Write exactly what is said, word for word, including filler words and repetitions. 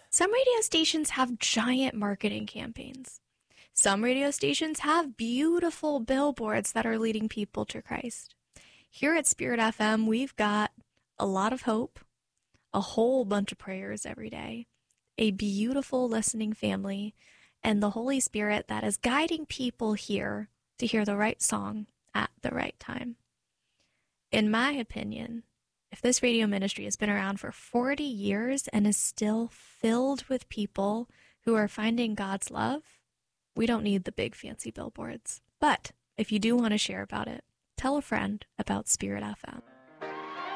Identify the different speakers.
Speaker 1: Some radio stations have giant marketing campaigns. Some radio stations have beautiful billboards that are leading people to Christ. Here at Spirit F M, we've got a lot of hope, a whole bunch of prayers every day, a beautiful listening family, and the Holy Spirit that is guiding people here to hear the right song at the right time. In my opinion, if this radio ministry has been around for forty years and is still filled with people who are finding God's love, we don't need the big fancy billboards. But if you do want to share about it, tell a friend about Spirit F M.